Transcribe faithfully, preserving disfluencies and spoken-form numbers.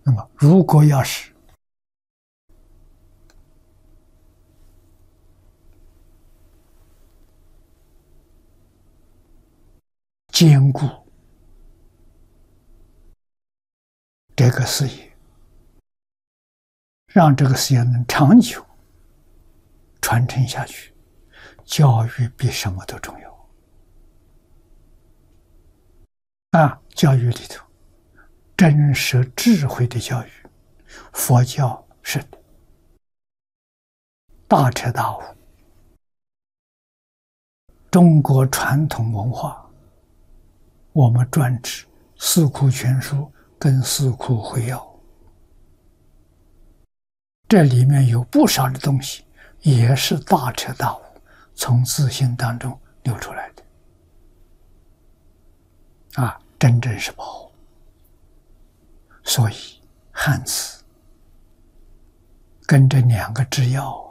那么，如果要是兼顾这个事业，让这个事业能长久传承下去，教育比什么都重要。啊，教育里头，真实智慧的教育，佛教是的，大彻大悟。中国传统文化，我们专指《四库全书》跟《四库会要》，这里面有不少的东西也是大彻大悟，从自信当中流出来的。啊，真正是宝。所以汉字跟这两个制药